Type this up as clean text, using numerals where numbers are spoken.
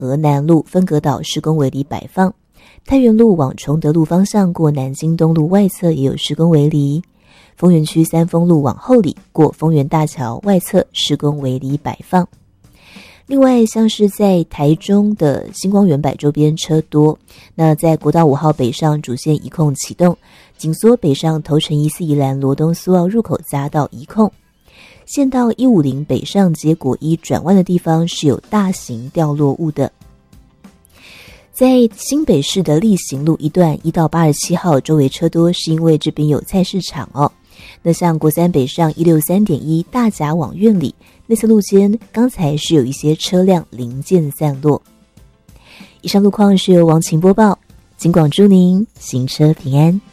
俄南路分隔岛施工围篱摆放，太原路往崇德路方向过南京东路外侧也有施工围篱，丰原区三丰路往后里过丰原大桥外侧施工围篱摆放。另外像是在台中的星光园柏周边车多，那在国道5号北上主线一控启动，紧缩北上头城1-4宜兰罗东苏澳入口匝道一控，县道150北上接国一转弯的地方是有大型掉落物的。在新北市的力行路一段1到87号周围车多，是因为这边有菜市场哦。那像国三北上163.1大甲往苑里内侧路间，刚才是有一些车辆零件散落。以上路况是由王晴播报，警广祝您行车平安。